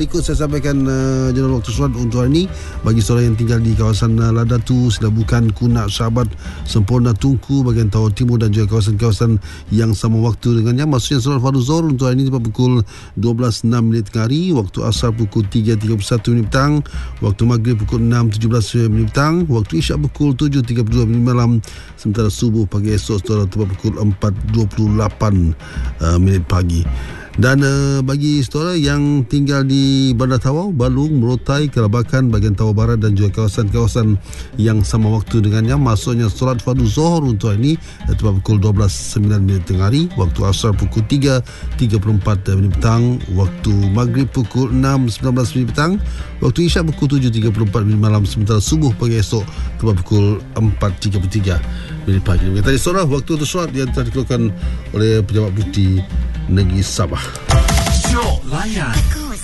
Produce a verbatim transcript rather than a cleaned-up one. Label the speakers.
Speaker 1: Ikut saya sampaikan uh, jadual waktu solat untuk hari ini. Bagi saudara yang tinggal di kawasan uh, Ladatu, Silabukan, Kunak, Syabat, Sempurna, Tungku, bahagian Tawau Timur dan juga kawasan-kawasan yang sama waktu dengannya. Maksudnya solat fardu zuhur untuk hari ini tepat pukul dua belas enam minit tengah hari, waktu asar pukul tiga tiga puluh satu minit petang, waktu maghrib pukul enam tujuh belas minit petang, waktu isyak pukul tujuh tiga puluh dua minit malam, sementara subuh pagi esok saudara tepat pukul empat dua puluh lapan uh, minit pagi. Dan uh, bagi saudara yang tinggal di Bandar Tawau, Balung, Merotai, Kelabakan, bahagian Tawau Barat dan juga kawasan-kawasan yang sama waktu dengannya, maksudnya solat fardu zuhur untuk hari ini tepat pukul dua belas sembilan minit tengah hari, waktu asar pukul tiga tiga puluh empat minit petang, waktu maghrib pukul enam sembilan belas minit petang, waktu isyak pukul tujuh tiga puluh empat minit malam, sementara subuh pagi esok tepat pukul empat tiga puluh tiga minit pagi. Tadi saudara, waktu untuk solat yang telah dikeluarkan oleh Pejabat Bukti Negeri Sabah.
Speaker 2: Jom layan